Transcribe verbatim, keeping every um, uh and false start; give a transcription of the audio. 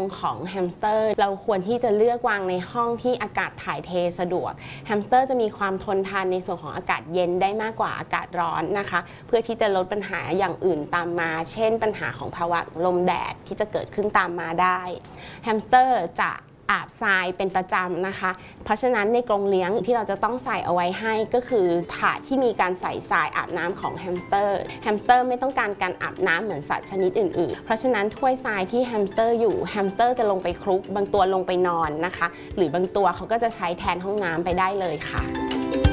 ของแฮมสเตอร์เราควรที่จะเลือกวางในห้องที่อากาศถ่ายเทสะดวกแฮมสเตอร์จะมีความทนทานในส่วนของอากาศเย็นได้มากกว่าอากาศร้อนนะคะเพื่อที่จะลดปัญหาอย่างอื่นตามมาเช่นปัญหาของภาวะลมแดดที่จะเกิดขึ้นตามมาได้แฮมสเตอร์จะอาบทรายเป็นประจำนะคะเพราะฉะนั้นในกรงเลี้ยงที่เราจะต้องใส่เอาไว้ให้ก็คือถาดที่มีการใส่ทรายอาบน้ำของแฮมสเตอร์แฮมสเตอร์ไม่ต้องการการอาบน้ำเหมือนสัตว์ชนิดอื่นๆเพราะฉะนั้นถ้วยทรายที่แฮมสเตอร์อยู่แฮมสเตอร์จะลงไปคลุกบางตัวลงไปนอนนะคะหรือบางตัวเขาก็จะใช้แทนห้องน้ำไปได้เลยค่ะ